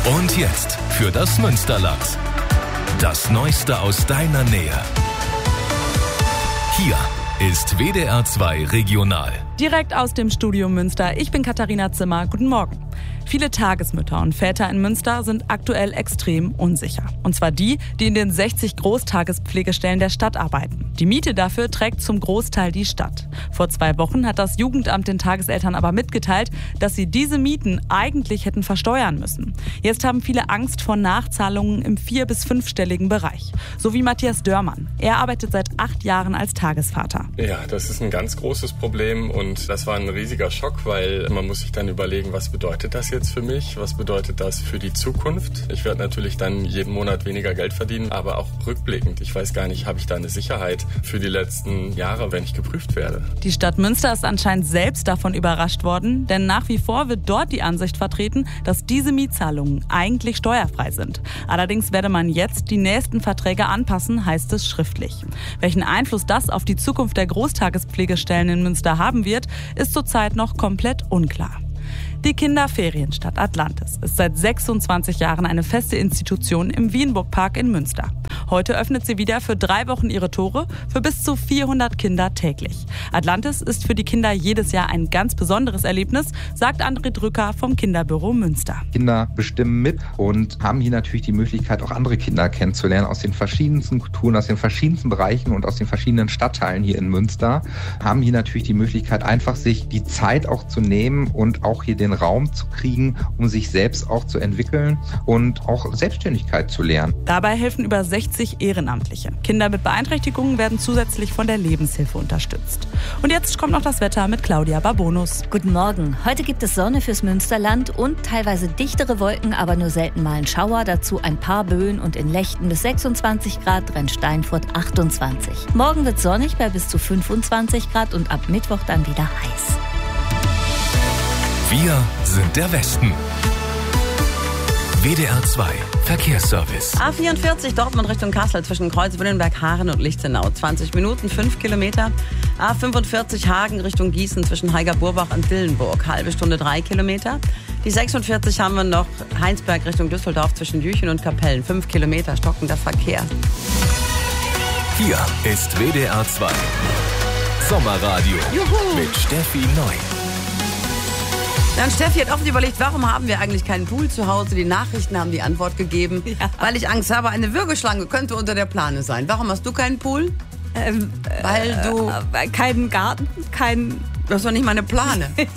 Und jetzt für das Münsterland. Das Neueste aus deiner Nähe. Hier ist WDR 2 Regional. Direkt aus dem Studio Münster. Ich bin Katharina Zimmer. Guten Morgen. Viele Tagesmütter und Väter in Münster sind aktuell extrem unsicher. Und zwar die in den 60 Großtagespflegestellen der Stadt arbeiten. Die Miete dafür trägt zum Großteil die Stadt. Vor 2 Wochen hat das Jugendamt den Tageseltern aber mitgeteilt, dass sie diese Mieten eigentlich hätten versteuern müssen. Jetzt haben viele Angst vor Nachzahlungen im 4- bis 5-stelligen Bereich. So wie Matthias Dörmann. Er arbeitet seit 8 Jahren als Tagesvater. Ja, das ist ein ganz großes Problem und das war ein riesiger Schock, weil man muss sich dann überlegen, was bedeutet das jetzt für mich? Was bedeutet das für die Zukunft? Ich werde natürlich dann jeden Monat weniger Geld verdienen, aber auch rückblickend. Ich weiß gar nicht, habe ich da eine Sicherheit für die letzten Jahre, wenn ich geprüft werde? Die Stadt Münster ist anscheinend selbst davon überrascht worden, denn nach wie vor wird dort die Ansicht vertreten, dass diese Mietzahlungen eigentlich steuerfrei sind. Allerdings werde man jetzt die nächsten Verträge anpassen, heißt es schriftlich. Welchen Einfluss das auf die Zukunft der Großtagespflegestellen in Münster haben wird, ist zurzeit noch komplett unklar. Die Kinderferienstadt Atlantis ist seit 26 Jahren eine feste Institution im Wienburg-Park in Münster. Heute öffnet sie wieder für 3 Wochen ihre Tore für bis zu 400 Kinder täglich. Atlantis ist für die Kinder jedes Jahr ein ganz besonderes Erlebnis, sagt André Drücker vom Kinderbüro Münster. Kinder bestimmen mit und haben hier natürlich die Möglichkeit, auch andere Kinder kennenzulernen aus den verschiedensten Kulturen, aus den verschiedensten Bereichen und aus den verschiedenen Stadtteilen hier in Münster. Haben hier natürlich die Möglichkeit, einfach sich die Zeit auch zu nehmen und auch hier den Raum zu kriegen, um sich selbst auch zu entwickeln und auch Selbstständigkeit zu lernen. Dabei helfen über 60 Ehrenamtliche. Kinder mit Beeinträchtigungen werden zusätzlich von der Lebenshilfe unterstützt. Und jetzt kommt noch das Wetter mit Claudia Barbonus. Guten Morgen. Heute gibt es Sonne fürs Münsterland und teilweise dichtere Wolken, aber nur selten mal ein Schauer. Dazu ein paar Böen und in Lechten bis 26 Grad, Rennsteinfurt 28. Morgen wird sonnig bei bis zu 25 Grad und ab Mittwoch dann wieder heiß. Wir sind der Westen. WDR 2 Verkehrsservice. A44 Dortmund Richtung Kassel zwischen Kreuz-Willenberg, Haaren und Lichtenau. 20 Minuten, 5 Kilometer. A45 Hagen Richtung Gießen zwischen Heiger-Burbach und Dillenburg. Halbe Stunde, 3 Kilometer. Die 46 haben wir noch Heinsberg Richtung Düsseldorf zwischen Jüchen und Kapellen. 5 Kilometer stockender Verkehr. Hier ist WDR 2 Sommerradio. Juhu. Mit Steffi Neu. Dann Steffi hat oft überlegt, warum haben wir eigentlich keinen Pool zu Hause? Die Nachrichten haben die Antwort gegeben, weil ich Angst habe, eine Würgeschlange könnte unter der Plane sein. Warum hast du keinen Pool? Weil du... Keinen Garten, Du hast doch nicht mal eine Plane.